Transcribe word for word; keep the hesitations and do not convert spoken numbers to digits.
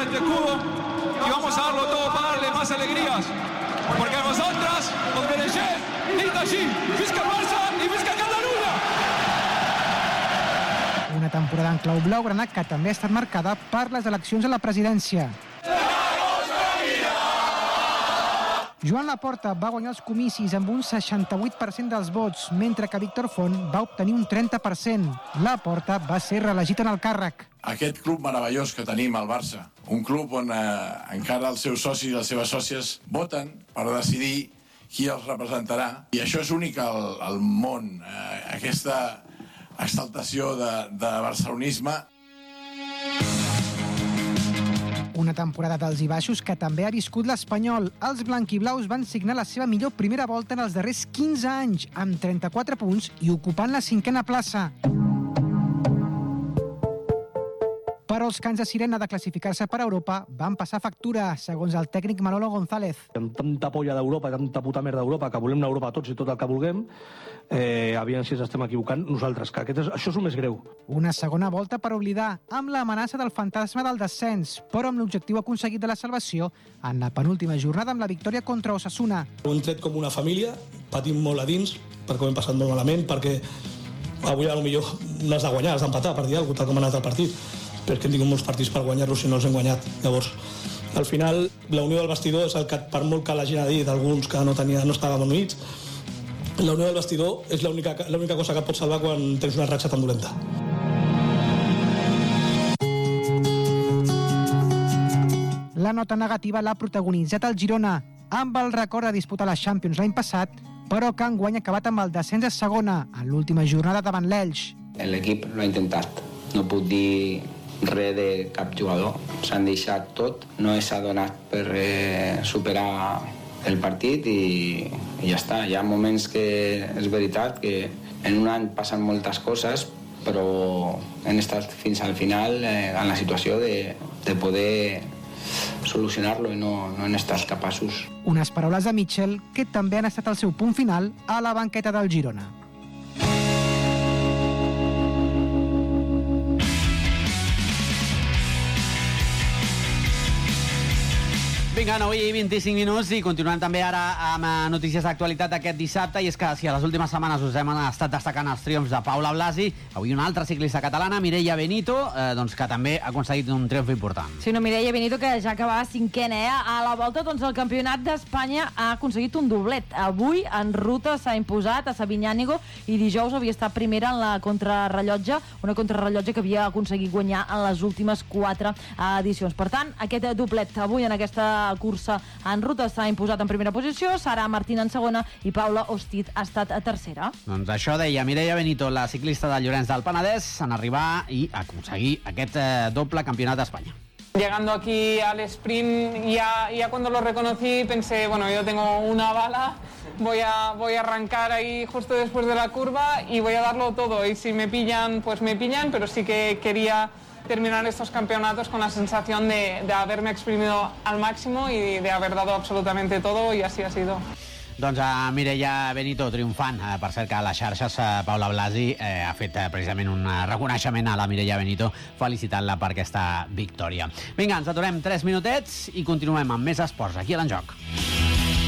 este escudo y vamos a darlo todo para darle más alegrías. Porque a nosotras, con Berejé, Nita allí, Fisca Barça i Fisca Catalunya! Una temporada en clau blaugrana que també ha estat marcada per les eleccions a la presidència. Joan Laporta va guanyar els comicis amb un seixanta-vuit per cent dels vots, mentre que Víctor Font va obtenir un trenta per cent. Laporta va ser reelegit en el càrrec. Aquest club meravellós que tenim al Barça, un club on eh, encara els seus socis i les seves sòcies voten per decidir qui els representarà, i això és únic al, al món, eh, aquesta exaltació de, de barcelonisme. Una temporada d'alts i baixos que també ha viscut l'Espanyol. Els blanquiblaus van signar la seva millor primera volta en els darrers quinze anys, amb trenta-quatre punts i ocupant la cinquena plaça. Però els cants de sirena de classificar-se per Europa van passar factura, segons el tècnic Manolo González. Amb tanta polla d'Europa, tanta puta merda d'Europa, que volem una Europa tots i tot el que vulguem, eh, aviam si ens estem equivocant nosaltres, que aquest és, això és el més greu. Una segona volta per oblidar, amb l'amenaça del fantasma del descens, però amb l'objectiu aconseguit de la salvació en la penúltima jornada amb la victòria contra Osasuna. Ho hem tret com una família, patim molt a dins, perquè ho hem passat molt malament, perquè avui potser no has de guanyar, has d'empatar, per dir alguna cosa, tal com ha anat el partit. Però és que hem tingut molts partits per guanyar-los i no els hem guanyat. Llavors, al final, la unió del vestidor és el que, per molt que la gent ha dit, alguns que no, tenia, no estàvem units, la unió del vestidor és l'única l'única cosa que et pot salvar quan tens una ratxa tan dolenta. La nota negativa l'ha protagonitzat el Girona, amb el record de disputar la Champions l'any passat, però que enguany ha acabat amb el descens a segona, en l'última jornada davant l'Elx. L'equip l'ha intentat, no puc dir res de cap jugador, s'han deixat tot, no s'ha donat per eh, superar el partit i, i ja està. Hi ha moments que és veritat que en un any passen moltes coses, però hem estat fins al final eh, en la situació de, de poder solucionar-lo i no, no hem estat capaços. Unes paraules de Mitchell que també han estat el seu punt final a la banqueta del Girona. Vinga, nou i vint-i-cinc minuts i continuem també ara amb notícies d'actualitat aquest dissabte, i és que si a les últimes setmanes us hem estat destacant els triomfs de Paula Blasi, avui una altra ciclista catalana, Mireia Benito, eh, doncs que també ha aconseguit un triomf important. Sí, una Mireia Benito que ja acabava cinquena, eh? A la volta, doncs, el Campionat d'Espanya ha aconseguit un doblet. Avui, en ruta, s'ha imposat a Sabinyànigo i dijous havia estat primera en la contrarrellotge, una contrarrellotge que havia aconseguit guanyar en les últimes quatre edicions. Per tant, aquest doblet avui en aquesta cursa en ruta s'ha imposat en primera posició, Sara Martín en segona i Paula Hostit ha estat a tercera. Doncs això deia Mireia Benito, la ciclista de Llorenç del Penedès, en arribar i aconseguir aquest eh, doble campionat d'Espanya. Llegando aquí al sprint, ya, ya cuando lo reconocí pensé, bueno, yo tengo una bala, voy a, voy a arrancar ahí justo después de la curva y voy a darlo todo, y si me pillan, pues me pillan, pero sí que quería terminar estos campeonatos con la sensación de, de haberme exprimido al máximo y de haber dado absolutamente todo, y así ha sido. Doncs a Mireia Benito triomfant. Eh, per cert que a les xarxes eh, Paula Blasi eh, ha fet eh, precisament un reconeixement a la Mireia Benito, felicitant-la per aquesta victòria. Vinga, ens aturem tres minutets i continuem amb més esports aquí a l'Enjoc.